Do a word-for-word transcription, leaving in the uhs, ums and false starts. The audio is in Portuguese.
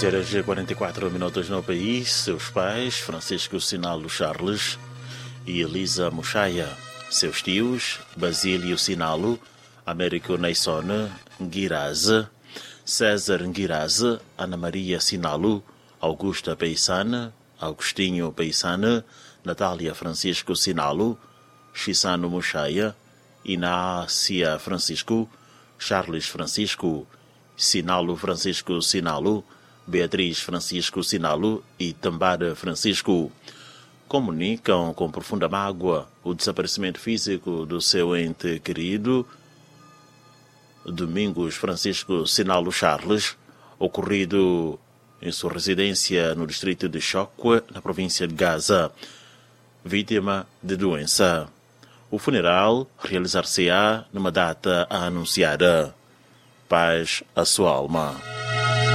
doze horas e quarenta e quatro minutos no país. Seus pais, Francisco Sinalo Charles e Elisa Muxaia. Seus tios, Basílio Sinalo, Américo Neisson Nguiraze, César Nguiraze, Ana Maria Sinalo, Augusta Peissana, Agostinho Peissana, Natália Francisco Sinalo, Chissano Muxaia, Inácia Francisco, Charles Francisco, Sinalo Francisco Sinalo, Beatriz Francisco Sinalo e Tambara Francisco comunicam com profunda mágoa o desaparecimento físico do seu ente querido, Domingos Francisco Sinalo Charles, ocorrido em sua residência no distrito de Chokwe, na província de Gaza, vítima de doença. O funeral realizar-se-á numa data a anunciada. Paz à sua alma.